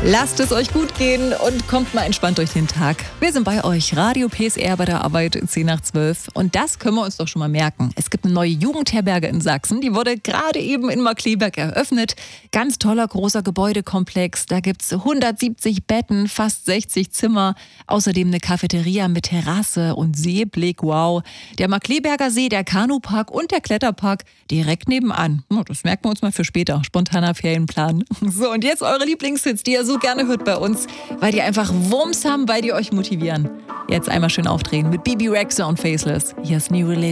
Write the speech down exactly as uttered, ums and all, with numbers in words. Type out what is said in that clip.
Lasst es euch gut gehen und kommt mal entspannt durch den Tag. Wir sind bei euch, Radio P S R bei der Arbeit, zehn nach zwölf. Und das können wir uns doch schon mal merken. Es gibt eine neue Jugendherberge in Sachsen, die wurde gerade eben in Markkleeberg eröffnet. Ganz toller, großer Gebäudekomplex. Da gibt es hundertsiebzig Betten, fast sechzig Zimmer. Außerdem eine Cafeteria mit Terrasse und Seeblick, wow. Der Markkleeberger See, der Kanupark und der Kletterpark direkt nebenan. Das merken wir uns mal für später. Spontaner Ferienplan. So, und jetzt eure Lieblingshits, die ihr so gerne hört bei uns, weil die einfach Wumms haben, weil die euch motivieren. Jetzt einmal schön aufdrehen mit Bibi Rexha und Faceless. Hier ist New Religion.